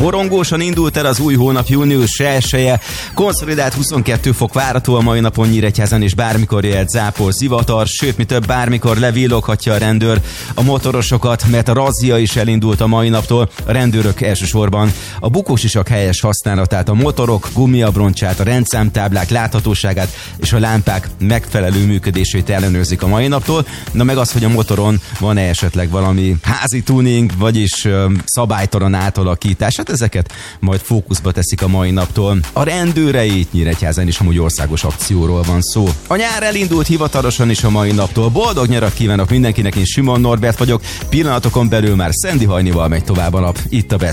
Borongósan indult el az új hónap június 1-e. Konszolidált 22 fok várható a mai napon Nyíregyházan, és bármikor jöhet zápor, zivatar, sőt, mi több, bármikor levilloghatja a rendőr a motorosokat, mert a razzia is elindult a mai naptól. A rendőrök elsősorban a bukósisak helyes használatát, a motorok gumiabroncsát, a rendszámtáblák láthatóságát és a lámpák megfelelő működését ellenőrzik a mai naptól. Na meg az, hogy a motoron van-e esetleg valami házi tuning, vagyis szabálytalan átalakítás, hát ezeket majd fókuszba teszik a mai naptól. A rendőrei Nyíregyházán is amúgy országos akcióról van szó. A nyár elindult hivatalosan is a mai naptól. Boldog nyarat kívánok mindenkinek, én Simon Norbert vagyok. Pillanatokon belül már Szendi Hajnival megy tovább a nap. Itt a Best